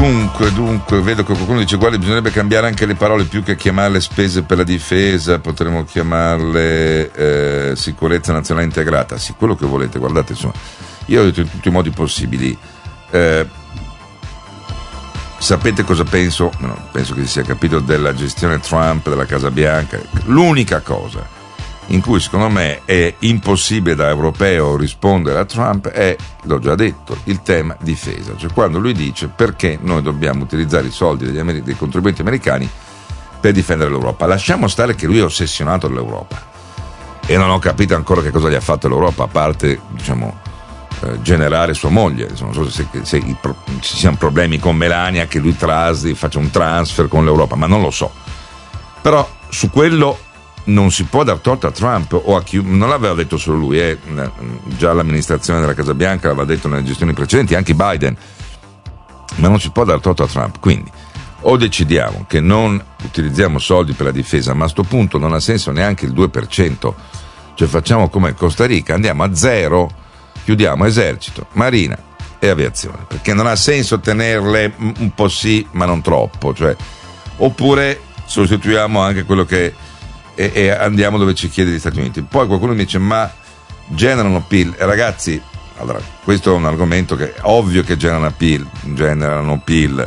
Dunque, vedo che qualcuno dice: guarda, bisognerebbe cambiare anche le parole, più che chiamarle spese per la difesa, potremmo chiamarle sicurezza nazionale integrata. Sì, quello che volete, guardate, insomma, io ho detto in tutti i modi possibili. Sapete cosa penso? No, penso che si sia capito della gestione Trump della Casa Bianca. L'unica cosa in cui secondo me è impossibile da europeo rispondere a Trump è, l'ho già detto, il tema difesa, cioè quando lui dice perché noi dobbiamo utilizzare i soldi dei contribuenti americani per difendere l'Europa. Lasciamo stare che lui è ossessionato dall'Europa e non ho capito ancora che cosa gli ha fatto l'Europa, a parte, diciamo, generare sua moglie. Non so se ci siano problemi con Melania, che lui faccia un transfer con l'Europa, ma non lo so. Però su quello non si può dar torto a Trump o a chi, non l'aveva detto solo lui, già l'amministrazione della Casa Bianca l'aveva detto nelle gestioni precedenti, anche Biden, ma non si può dar torto a Trump. Quindi o decidiamo che non utilizziamo soldi per la difesa, ma a sto punto non ha senso neanche il 2%, cioè facciamo come Costa Rica, andiamo a zero, chiudiamo esercito, marina e aviazione, perché non ha senso tenerle un po' sì ma non troppo, cioè, oppure sostituiamo anche quello che e andiamo dove ci chiede gli Stati Uniti. Poi qualcuno mi dice: ma generano PIL? Ragazzi, allora, questo è un argomento che è ovvio che generano PIL,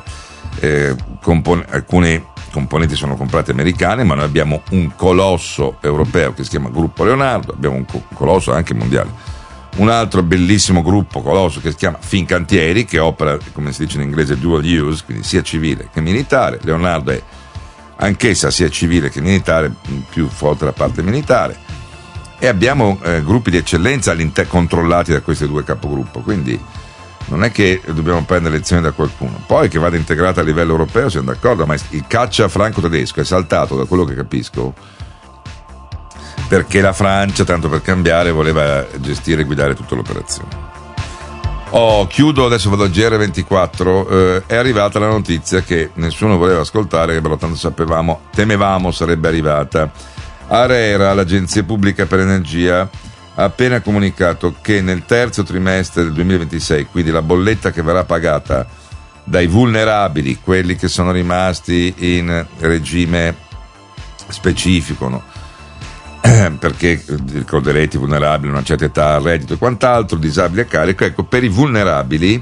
alcuni componenti sono comprate americane, ma noi abbiamo un colosso europeo che si chiama Gruppo Leonardo, abbiamo un colosso anche mondiale, un altro bellissimo gruppo colosso che si chiama Fincantieri, che opera, come si dice in inglese, dual use, quindi sia civile che militare. Leonardo è anch'essa sia civile che militare, più forte la parte militare, e abbiamo gruppi di eccellenza controllati da questi due capogruppo, quindi non è che dobbiamo prendere lezioni da qualcuno. Poi che vada integrata a livello europeo siamo d'accordo, ma il caccia franco-tedesco è saltato, da quello che capisco, perché la Francia, tanto per cambiare, voleva gestire e guidare tutta l'operazione. Chiudo, adesso vado al GR24, è arrivata la notizia che nessuno voleva ascoltare, però tanto temevamo sarebbe arrivata. ARERA, l'Agenzia Pubblica per l'Energia, ha appena comunicato che nel terzo trimestre del 2026, quindi la bolletta che verrà pagata dai vulnerabili, quelli che sono rimasti in regime specifico, no? Perché ricorderete, i vulnerabili, una certa età, reddito e quant'altro, disabili a carico, ecco, per i vulnerabili,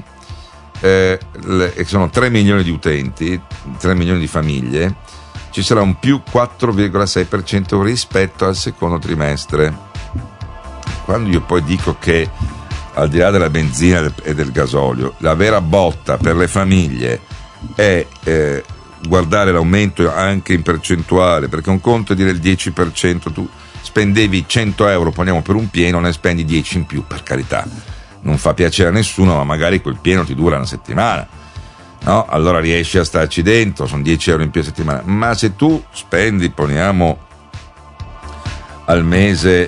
sono 3 milioni di utenti, 3 milioni di famiglie, ci sarà un più 4,6% rispetto al secondo trimestre. Quando io poi dico che, al di là della benzina e del gasolio, la vera botta per le famiglie è guardare l'aumento anche in percentuale, perché un conto è dire il 10%, tu spendevi 100 euro, poniamo, per un pieno, ne spendi 10 in più, per carità, non fa piacere a nessuno, ma magari quel pieno ti dura una settimana, no? Allora riesci a starci dentro, sono 10 euro in più a settimana. Ma se tu spendi, poniamo, al mese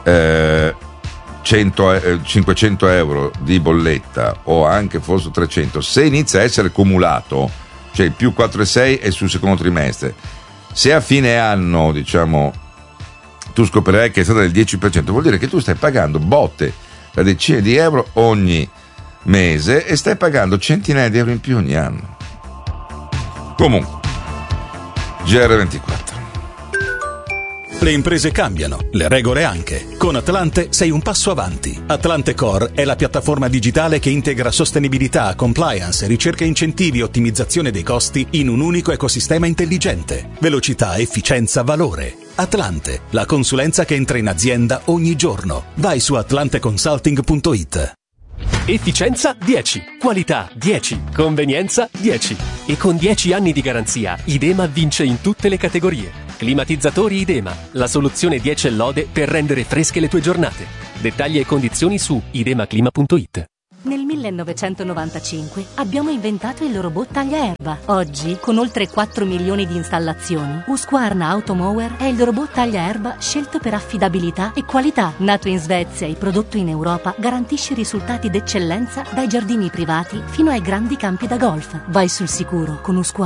500 euro di bolletta, o anche forse 300, se inizia a essere cumulato, cioè il più 4,6 è sul secondo trimestre, se a fine anno, diciamo, tu scoprirai che è stata del 10%, vuol dire che tu stai pagando botte da decine di euro ogni mese e stai pagando centinaia di euro in più ogni anno. Comunque, GR24. Le imprese cambiano, le regole anche. Con Atlante sei un passo avanti. Atlante Core è la piattaforma digitale che integra sostenibilità, compliance, ricerca e incentivi e ottimizzazione dei costi in un unico ecosistema intelligente. Velocità, efficienza, valore. Atlante, la consulenza che entra in azienda ogni giorno. Vai su atlanteconsulting.it. Efficienza 10, qualità 10, convenienza 10. E con 10 anni di garanzia, Idema vince in tutte le categorie. Climatizzatori Idema, la soluzione 10 lode per rendere fresche le tue giornate. Dettagli e condizioni su idemaclima.it. Nel 1995 abbiamo inventato il robot tagliaerba. Oggi, con oltre 4 milioni di installazioni, Husqvarna Automower è il robot tagliaerba scelto per affidabilità e qualità. Nato in Svezia e prodotto in Europa, garantisce risultati d'eccellenza dai giardini privati fino ai grandi campi da golf. Vai sul sicuro con Husqvarna.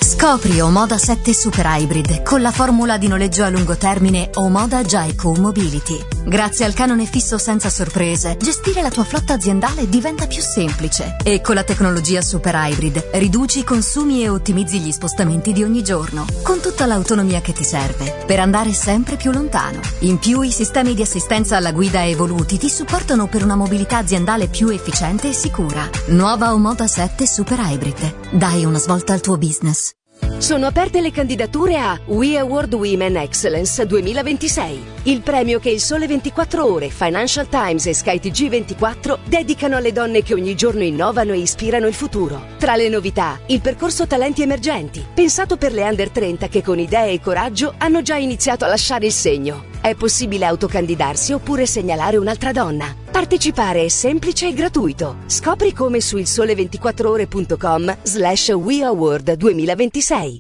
Scopri Omoda 7 Super Hybrid con la formula di noleggio a lungo termine Omoda Jaico Mobility. Grazie al canone fisso senza sorprese, gestire la tua flotta aziendale diventa più semplice. E con la tecnologia Super Hybrid riduci i consumi e ottimizzi gli spostamenti di ogni giorno, con tutta l'autonomia che ti serve per andare sempre più lontano. In più, i sistemi di assistenza alla guida evoluti ti supportano per una mobilità aziendale più efficiente e sicura. Nuova Omoda 7 Super Hybrid. Dai una svolta al tuo business. Sono aperte le candidature a We Award Women Excellence 2026, il premio che il Sole 24 Ore, Financial Times e SkyTG 24 dedicano alle donne che ogni giorno innovano e ispirano il futuro. Tra le novità, il percorso Talenti Emergenti, pensato per le under 30 che con idee e coraggio hanno già iniziato a lasciare il segno. È possibile autocandidarsi oppure segnalare un'altra donna. Partecipare è semplice e gratuito. Scopri come su ilsole24ore.com/We Award 2026.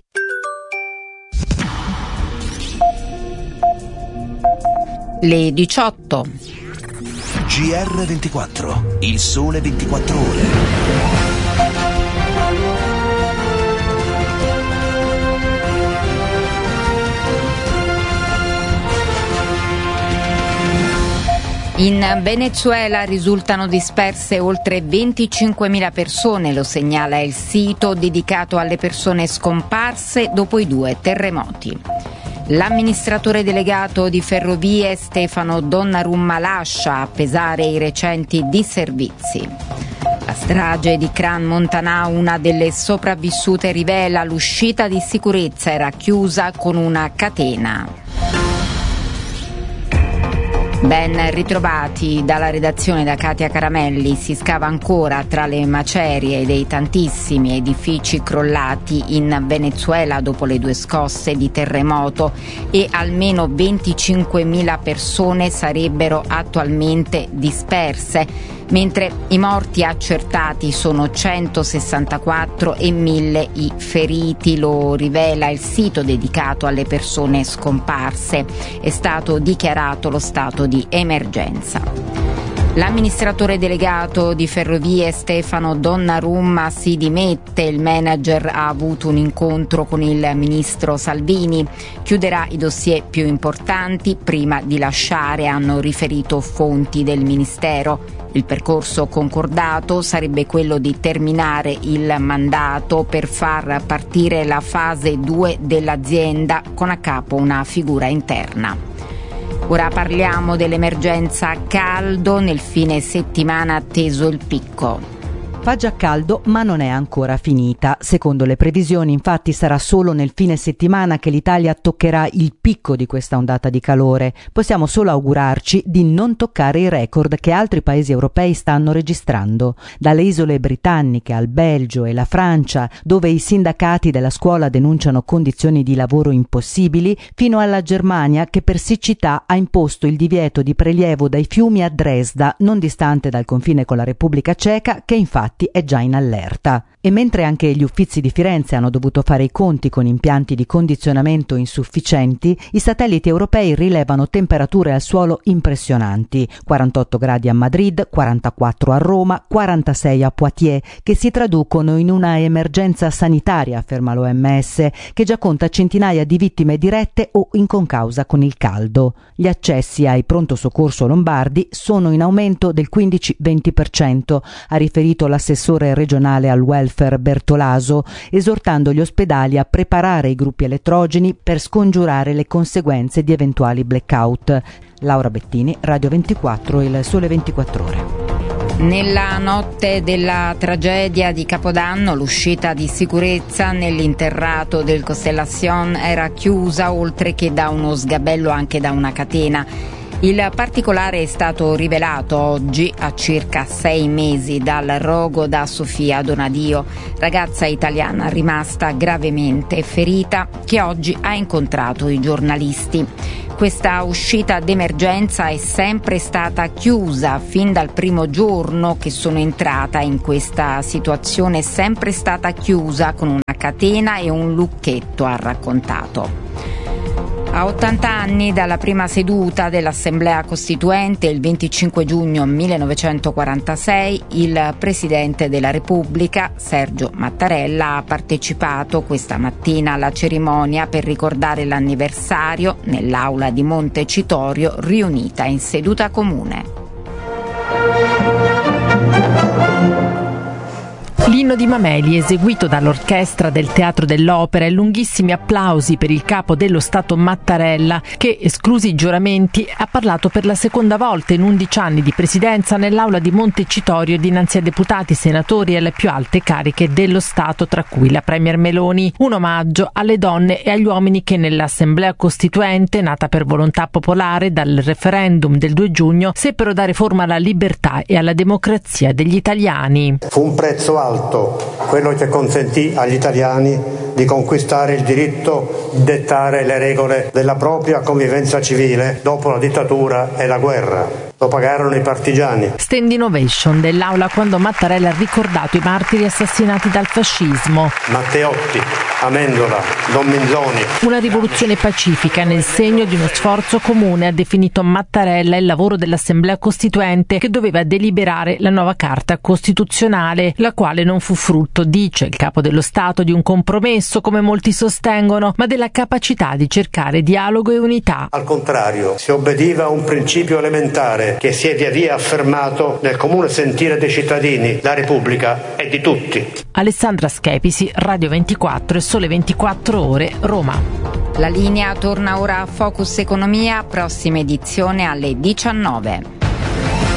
Le 18. GR24, il sole 24 ore. In Venezuela risultano disperse oltre 25.000 persone, lo segnala il sito dedicato alle persone scomparse dopo i 2 terremoti. L'amministratore delegato di Ferrovie Stefano Donnarumma lascia a pesare i recenti disservizi. La strage di Cran Montanà, una delle sopravvissute, rivela l'uscita di sicurezza era chiusa con una catena. Ben ritrovati dalla redazione da Katia Caramelli. Si scava ancora tra le macerie dei tantissimi edifici crollati in Venezuela dopo le 2 scosse di terremoto e almeno 25.000 persone sarebbero attualmente disperse, mentre i morti accertati sono 164 e 1.000 i feriti, lo rivela il sito dedicato alle persone scomparse. È stato dichiarato lo stato di emergenza. L'amministratore delegato di Ferrovie Stefano Donnarumma si dimette, il manager ha avuto un incontro con il ministro Salvini, chiuderà i dossier più importanti prima di lasciare, hanno riferito fonti del ministero. Il percorso concordato sarebbe quello di terminare il mandato per far partire la fase 2 dell'azienda con a capo una figura interna. Ora parliamo dell'emergenza caldo, nel fine settimana atteso il picco. Fa già caldo, ma non è ancora finita. Secondo le previsioni, infatti, sarà solo nel fine settimana che l'Italia toccherà il picco di questa ondata di calore. Possiamo solo augurarci di non toccare i record che altri paesi europei stanno registrando. Dalle isole britanniche al Belgio e la Francia, dove i sindacati della scuola denunciano condizioni di lavoro impossibili, fino alla Germania che per siccità ha imposto il divieto di prelievo dai fiumi a Dresda, non distante dal confine con la Repubblica Ceca, che infatti è già in allerta. E mentre anche gli Uffizi di Firenze hanno dovuto fare i conti con impianti di condizionamento insufficienti, i satelliti europei rilevano temperature al suolo impressionanti: 48 gradi a Madrid, 44 a Roma, 46 a Poitiers, che si traducono in una emergenza sanitaria, afferma l'OMS, che già conta centinaia di vittime dirette o in concausa con il caldo. Gli accessi ai pronto soccorso lombardi sono in aumento del 15-20%, ha riferito l'assessore regionale al welfare Bertolaso, esortando gli ospedali a preparare i gruppi elettrogeni per scongiurare le conseguenze di eventuali blackout. Laura Bettini, Radio 24, Il Sole 24 Ore. Nella notte della tragedia di Capodanno l'uscita di sicurezza nell'interrato del Constellation era chiusa, oltre che da uno sgabello anche da una catena. Il particolare è stato rivelato oggi, a circa 6 mesi dal rogo da Sofia Donadio, ragazza italiana rimasta gravemente ferita, che oggi ha incontrato i giornalisti. Questa uscita d'emergenza è sempre stata chiusa fin dal primo giorno che sono entrata in questa situazione, è sempre stata chiusa con una catena e un lucchetto, ha raccontato. A 80 anni dalla prima seduta dell'Assemblea Costituente, il 25 giugno 1946, il Presidente della Repubblica, Sergio Mattarella, ha partecipato questa mattina alla cerimonia per ricordare l'anniversario nell'aula di Montecitorio riunita in seduta comune. L'inno di Mameli, eseguito dall'orchestra del Teatro dell'Opera, e lunghissimi applausi per il capo dello Stato Mattarella, che, esclusi i giuramenti, ha parlato per la seconda volta in 11 anni di presidenza nell'aula di Montecitorio dinanzi a deputati, senatori e alle più alte cariche dello Stato, tra cui la Premier Meloni. Un omaggio alle donne e agli uomini che nell'Assemblea Costituente, nata per volontà popolare dal referendum del 2 giugno, seppero dare forma alla libertà e alla democrazia degli italiani. Fu un prezzo alto, quello che consentì agli italiani di conquistare il diritto di dettare le regole della propria convivenza civile dopo la dittatura e la guerra. Lo pagarono i partigiani. Standing ovation dell'aula quando Mattarella ha ricordato i martiri assassinati dal fascismo. Matteotti, Amendola, Don Minzoni. Una rivoluzione pacifica nel segno di uno sforzo comune, ha definito Mattarella il lavoro dell'Assemblea Costituente, che doveva deliberare la nuova Carta Costituzionale, la quale non fu frutto, dice il Capo dello Stato, di un compromesso, come molti sostengono, ma della capacità di cercare dialogo e unità. Al contrario, si obbediva a un principio elementare che si è via via affermato nel comune sentire dei cittadini: la Repubblica è di tutti. Alessandra Schepisi, Radio 24 e Sole 24 Ore, Roma. La linea torna ora a Focus Economia, prossima edizione alle 19.